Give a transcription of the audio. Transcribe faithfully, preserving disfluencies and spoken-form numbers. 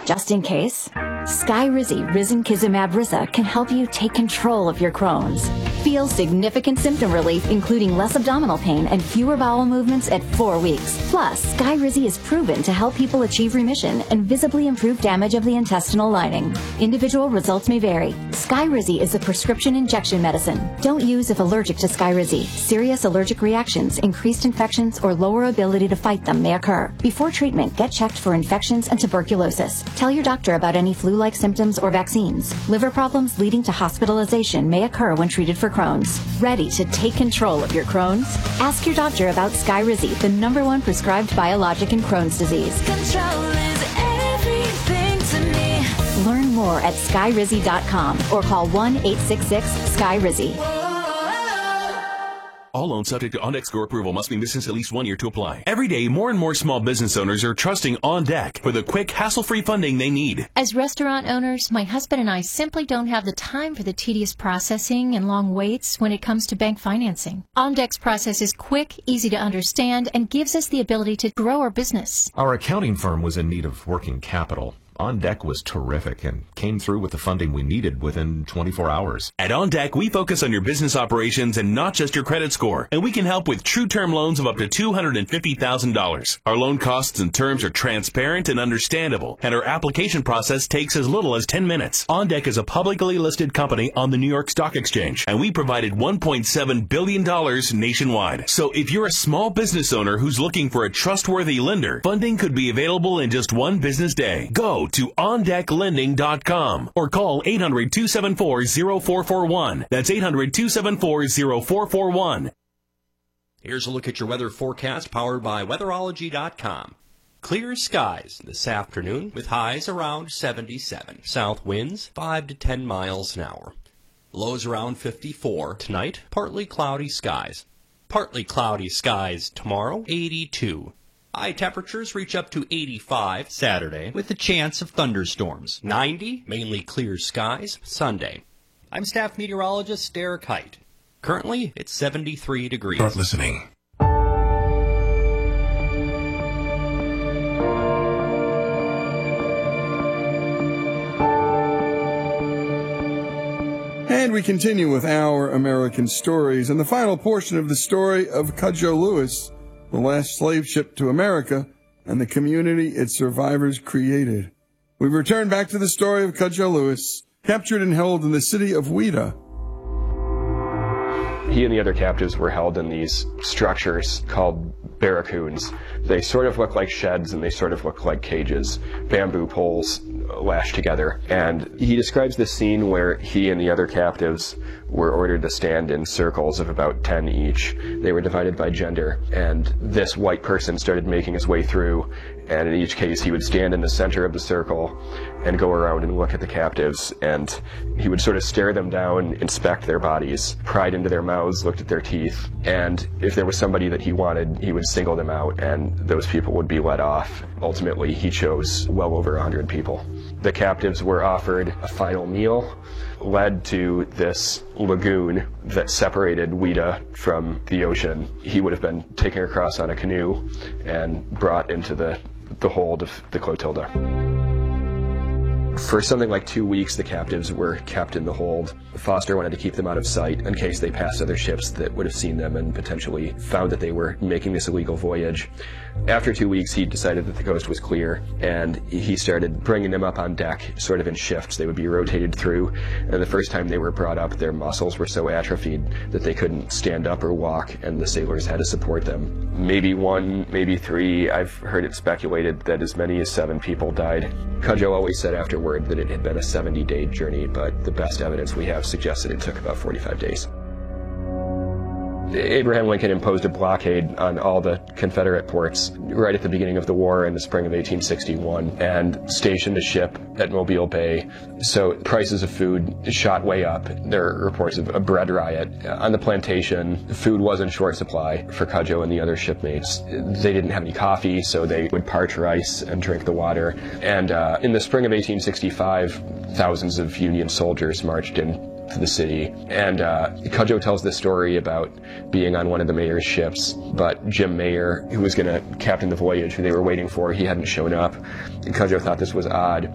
just in case? Skyrizi Risankizumab Risa can help you take control of your Crohn's. Feel significant symptom relief, including less abdominal pain and fewer bowel movements at four weeks. Plus, Skyrizi is proven to help people achieve remission and visibly improve damage of the intestinal lining. Individual results may vary. Skyrizi is a prescription injection medicine. Don't use if allergic to Skyrizi. Serious allergic reactions, increased infections, or lower ability to fight them may occur. Before treatment, get checked for infections and tuberculosis. Tell your doctor about any flu-like symptoms or vaccines. Liver problems leading to hospitalization may occur when treated for Crohn's. Ready to take control of your Crohn's? Ask your doctor about Skyrizi, the number one prescribed biologic in Crohn's disease. Control is everything to me. Learn more at skyrizi dot com or call one eight six six Skyrizi. All loans subject to OnDeck score approval must be missed since at least one year to apply. Every day, more and more small business owners are trusting OnDeck for the quick, hassle-free funding they need. As restaurant owners, my husband and I simply don't have the time for the tedious processing and long waits when it comes to bank financing. OnDeck's process is quick, easy to understand, and gives us the ability to grow our business. Our accounting firm was in need of working capital. OnDeck was terrific and came through with the funding we needed within twenty-four hours. At OnDeck, we focus on your business operations and not just your credit score, and we can help with true term loans of up to two hundred fifty thousand dollars. Our loan costs and terms are transparent and understandable, and our application process takes as little as ten minutes. OnDeck is a publicly listed company on the New York Stock Exchange, and we provided one point seven billion dollars nationwide. So if you're a small business owner who's looking for a trustworthy lender, funding could be available in just one business day. Go to on deck lending dot com or call eight hundred, two seven four, zero four four one. That's eight hundred, two seven four, zero four four one. Here's a look at your weather forecast powered by weatherology dot com. Clear skies this afternoon with highs around seventy-seven. South winds five to ten miles an hour. Lows around fifty-four. Tonight, partly cloudy skies. Partly cloudy skies tomorrow, eighty-two. High temperatures reach up to eighty-five Saturday with a chance of thunderstorms. ninety, mainly clear skies, Sunday. I'm staff meteorologist Derek Height. Currently, it's seventy-three degrees. Start listening. And we continue with Our American Stories and the final portion of the story of Cudjoe Lewis, the last slave ship to America, and the community its survivors created. We return back to the story of Cudjoe Lewis, captured and held in the city of Ouida. He and the other captives were held in these structures called barracoons. They sort of look like sheds and they sort of look like cages, bamboo poles lashed together. And he describes this scene where he and the other captives were ordered to stand in circles of about ten each. They were divided by gender, and this white person started making his way through, and in each case he would stand in the center of the circle and go around and look at the captives, and he would sort of stare them down, inspect their bodies, pried into their mouths, looked at their teeth, and if there was somebody that he wanted, he would single them out, and those people would be let off. Ultimately, he chose well over a hundred people. The captives were offered a final meal, led to this lagoon that separated Ouida from the ocean. He would have been taken across on a canoe and brought into the, the hold of the Clotilda. For something like two weeks, the captives were kept in the hold. Foster wanted to keep them out of sight in case they passed other ships that would have seen them and potentially found that they were making this illegal voyage. After two weeks, he decided that the coast was clear, and he started bringing them up on deck, sort of in shifts. They would be rotated through, and the first time they were brought up, their muscles were so atrophied that they couldn't stand up or walk, and the sailors had to support them. Maybe one, maybe three. I've heard it speculated that as many as seven people died. Cudjoe always said afterward that it had been a seventy-day journey, but the best evidence we have suggests that it took about forty-five days. Abraham Lincoln imposed a blockade on all the Confederate ports right at the beginning of the war in the spring of eighteen sixty-one and stationed a ship at Mobile Bay. So prices of food shot way up. There are reports of a bread riot. On the plantation, food was in short supply for Cudjoe and the other shipmates. They didn't have any coffee, so they would parch rice and drink the water. And uh, in the spring of eighteen sixty-five, thousands of Union soldiers marched in to the city. And uh, Cudjoe tells this story about being on one of the mayor's ships, but Jim Mayer, who was going to captain the voyage, who they were waiting for, he hadn't shown up. And Cudjoe thought this was odd.